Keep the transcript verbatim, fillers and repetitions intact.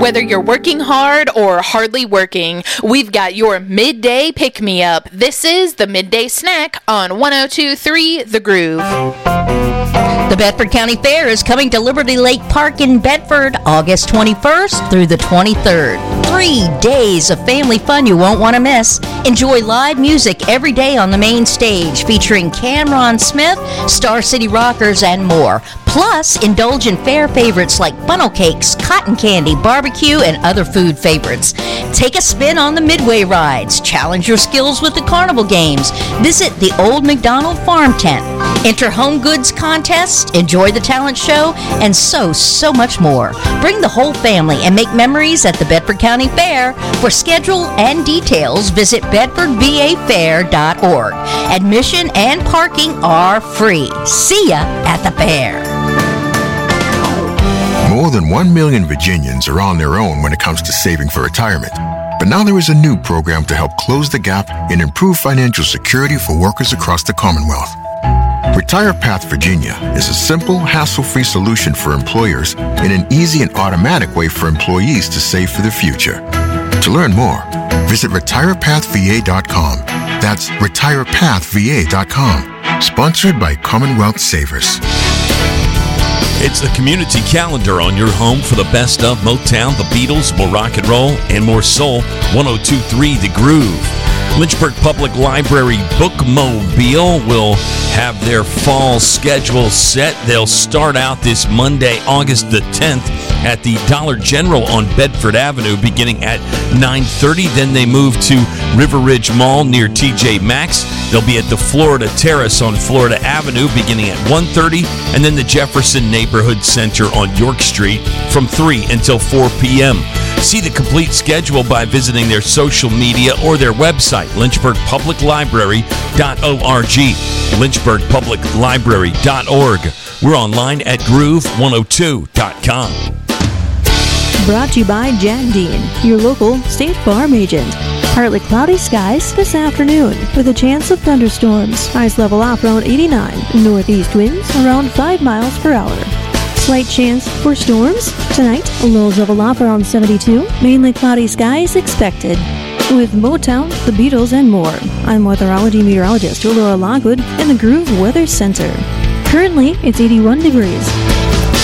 Whether you're working hard or hardly working, we've got your midday pick-me-up. This is the Midday Snack on one oh two point three The Groove. The Bedford County Fair is coming to Liberty Lake Park in Bedford August twenty-first through the twenty-third. Three days of family fun you won't want to miss. Enjoy live music every day on the main stage featuring Cameron Smith, Star City Rockers, and more. Plus, indulge in fair favorites like funnel cakes, cotton candy, barbecue, and other food favorites. Take a spin on the Midway rides. Challenge your skills with the carnival games. Visit the Old McDonald Farm Tent. Enter home goods contest, enjoy the talent show, and so, so much more. Bring the whole family and make memories at the Bedford County Fair. For schedule and details, visit bedford v a fair dot org. Admission and parking are free. See ya at the fair. More than one million Virginians are on their own when it comes to saving for retirement. But now there is a new program to help close the gap and improve financial security for workers across the Commonwealth. Retire Path Virginia is a simple, hassle-free solution for employers and an easy and automatic way for employees to save for the future. To learn more, visit retire path v a dot com. That's retire path v a dot com. Sponsored by Commonwealth Savers. It's the community calendar on your home for the best of Motown, the Beatles, more rock and roll, and more soul. one oh two point three The Groove. Lynchburg Public Library Bookmobile will have their fall schedule set. They'll start out this Monday, August the tenth, at the Dollar General on Bedford Avenue, beginning at nine thirty. Then they move to River Ridge Mall near T J Maxx. They'll be at the Florida Terrace on Florida Avenue, beginning at one thirty, and then the Jefferson Neighborhood Center on York Street from three until four p.m. See the complete schedule by visiting their social media or their website, lynchburg public library dot org. lynchburg public library dot org. We're online at groove one oh two dot com. Brought to you by Jack Dean, your local State Farm agent. Partly cloudy skies this afternoon with a chance of thunderstorms. Highs level off around eighty-nine. Northeast winds around five miles per hour. Slight chance for storms tonight. Lows level off around seventy-two. Mainly cloudy skies expected. With Motown, the Beatles, and more, I'm weatherology meteorologist Laura Lockwood in the Groove Weather Center. Currently, it's eighty-one degrees.